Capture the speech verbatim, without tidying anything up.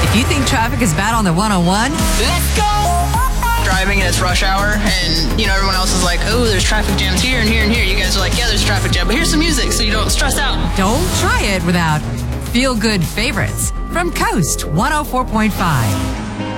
If you think traffic is bad on the one oh one, Let's go! Driving and it's rush hour, and you know everyone else is like, oh, there's traffic jams here and here and here. You guys are like, yeah, there's traffic jam, but here's some music so you don't stress out. don't try it without feel-good favorites from Coast one oh four point five.